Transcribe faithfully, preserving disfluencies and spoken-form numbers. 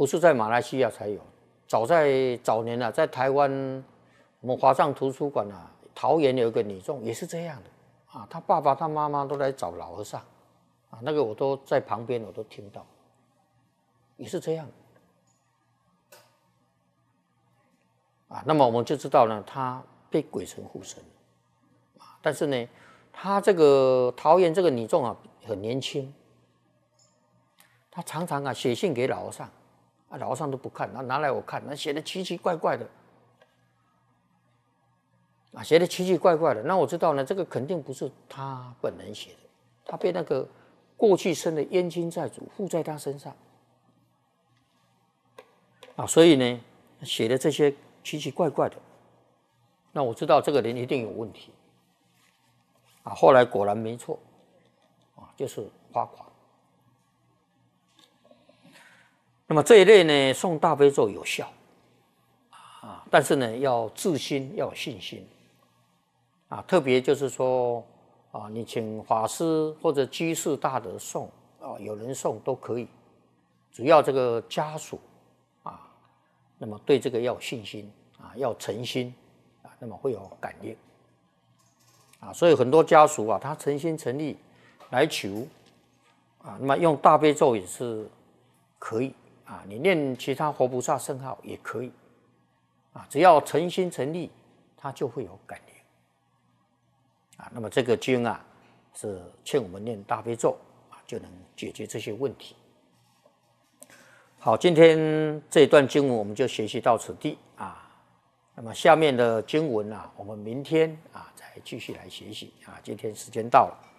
不是在马来西亚才有，早在早年啊，在台湾我们华藏图书馆啊，桃园有一个女众也是这样的啊，她爸爸她妈妈都来找老和尚啊，那个我都在旁边我都听到，也是这样啊。那么我们就知道呢，她被鬼神附身啊，但是呢，她这个桃园这个女众啊很年轻，她常常啊写信给老和尚。啊，老和尚都不看，那拿来我看，那写的奇奇怪怪的，啊，写的奇奇怪怪的。那我知道呢，这个肯定不是他本人写的，他被那个过去生的冤亲债主附在他身上，啊，所以呢，写的这些奇奇怪怪的，那我知道这个人一定有问题，啊，后来果然没错，啊，就是花款。那么这一类呢，诵大悲咒有效啊，但是呢，要自心，要有信心啊。特别就是说啊，你请法师或者居士大德诵啊，有人诵都可以，只要这个家属啊，那么对这个要有信心啊，要诚心啊，那么会有感应啊。所以很多家属啊，他诚心诚意来求啊，那么用大悲咒也是可以。啊，你念其他活菩萨圣号也可以，啊，只要诚心诚意，它就会有感应。啊，那么这个经啊，是劝我们念大悲咒啊，就能解决这些问题。好，今天这一段经文我们就学习到此地啊。那么下面的经文啊，我们明天啊再继续来学习啊。今天时间到了。